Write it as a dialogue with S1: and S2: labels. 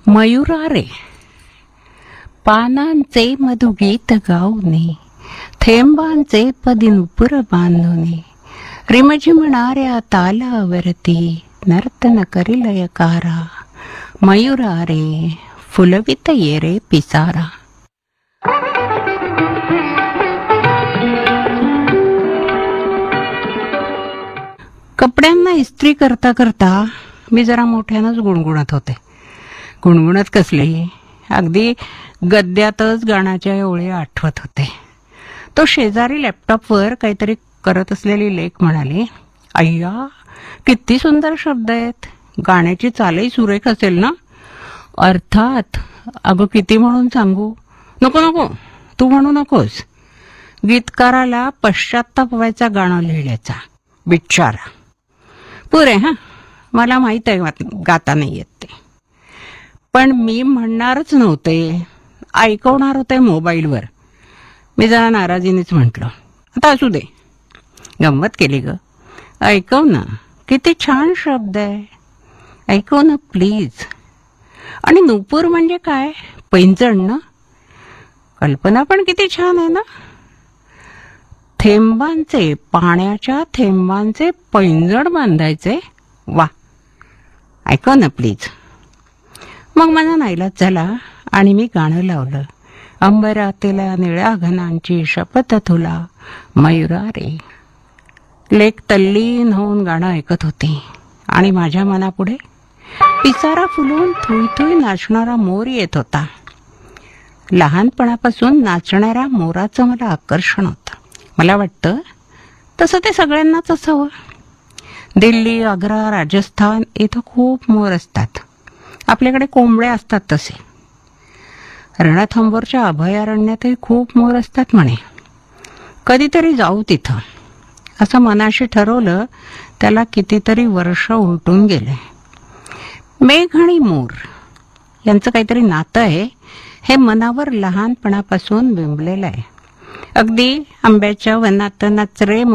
S1: मयुरा रे पानांचे मधुगीत गाऊने, थेंबांचे पदी नुपुर बांधुने, रिमझिमणाऱ्या तालावरती नर्तन करी लयकारा. मयुरा रे फुलवित ये रे पिसारा. कपड्यांना इस्त्री करता करता मी जरा मोठ्यानंच गुणगुणत होते. गुणगुणत कसली, अगदी गद्यातच गाण्याच्या ओळी आठवत होते. तो शेजारी लॅपटॉपवर काहीतरी करत असलेली लेक म्हणाली, अय्या किती सुंदर शब्द आहेत, गाण्याची चालही सुरेख असेल ना. अर्थात. अगं किती म्हणून सांगू. नको नको, तू म्हणू नकोस. गीतकाराला पश्चात्ताप व्हायचा गाणं लिहिण्याचा बिचारा. पुरे हा, मला माहित आहे गाता नाही येत ते, पण मी म्हणणारच नव्हते, ऐकवणार होते मोबाईलवर. मी जरा नाराजीनेच म्हटलं, आता असू दे, गंमत केली ग, ऐकव ना, किती छान शब्द आहे, ऐकव ना प्लीज. आणि नुपूर म्हणजे काय, पैंजण ना. कल्पना पण किती छान आहे ना. थेंबांचे, पाण्याच्या थेंबांचे पैंजण बांधायचे, वा, ऐकव ना प्लीज. मग माझा नाईलाज झाला आणि मी गाणं लावलं. अंबरातल्या निळ्या घनांची शपथ तुला मयुरा रे. लेक तल्लीन होऊन गाणं ऐकत होती आणि माझ्या मनापुढे पिसारा फुलून थुई थुई नाचणारा मोर येत होता. लहानपणापासून नाचणाऱ्या मोराचं मला आकर्षण होतं. मला वाटतं तसं ते सगळ्यांनाच असावं. दिल्ली, आग्रा, राजस्थान इथं खूप मोर असतात. आपल्याकडे कोंबड्या असतात तसे. रणथंबोरच्या अभयारण्यातही खूप मोर असतात म्हणे. कधीतरी जाऊ तिथं असं मनाशी ठरवलं. त्याला कितीतरी वर्ष उलटून गेले. मेघ आणि मोर यांचं काहीतरी नातं आहे, हे मनावर लहानपणापासून बिंबलेलं आहे. अगदी आंब्याच्या वनात नाच रे